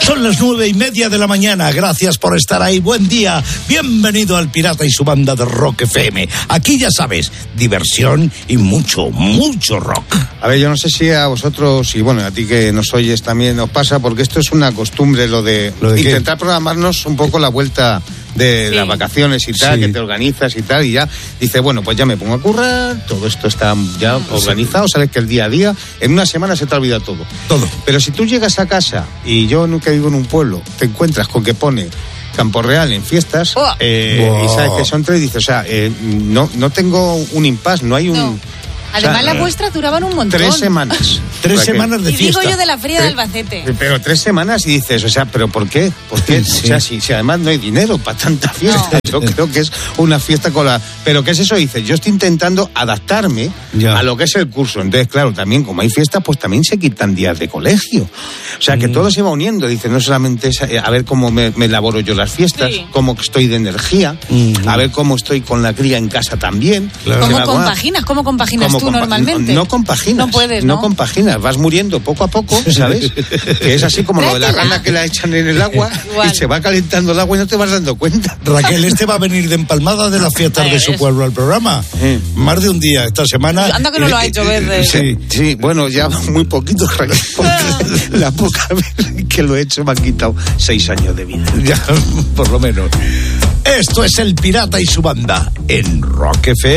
Son las 9:30 de la mañana. Gracias por estar ahí. Buen día. Bienvenido al Pirata y su banda de Rock FM. Aquí ya sabes, diversión y mucho, mucho rock. A ver, yo no sé si a vosotros y bueno, a ti que nos oyes también os pasa, porque esto es una costumbre, lo de intentar programarnos un poco la vuelta de las vacaciones y tal, que te organizas y tal, y ya dice, bueno, pues ya me pongo a currar, todo esto está ya organizado, sabes que el día a día, en una semana se te olvida todo. Pero si tú llegas a casa, y yo nunca vivo en un pueblo, te encuentras con que pone Campo Real en fiestas, y sabes que son 3, dices, o sea, no tengo un impasse, no hay un... No. Además, las vuestras duraban un montón. 3 semanas. 3 semanas de fiesta. Y digo yo de la feria de Albacete. Pero 3 semanas y dices, o sea, ¿pero por qué? ¿Por qué? Sí. O sea, si además no hay dinero para tanta fiesta. No. Yo creo que es una fiesta con la... ¿Pero qué es eso? Dices, yo estoy intentando adaptarme a lo que es el curso. Entonces, claro, también como hay fiestas, pues también se quitan días de colegio. O sea, que todo se va uniendo. Dice, no solamente es a ver cómo me elaboro yo las fiestas, cómo estoy de energía, a ver cómo estoy con la cría en casa también. Claro. ¿Cómo compaginas tú normalmente? No compaginas. No puedes, ¿no? No compaginas, vas muriendo poco a poco, ¿sabes? Que es así como lo de la rana que la echan en el agua y se va calentando el agua y no te vas dando cuenta. Raquel, va a venir de empalmada de las fiestas de su pueblo al programa. Más de un día esta semana. Anda que no lo ha hecho ver. Sí, bueno, ya muy poquito, Raquel, porque la poca vez que lo he hecho me han quitado 6 años de vida. Ya, por lo menos. Esto es El Pirata y su banda en Rock FM.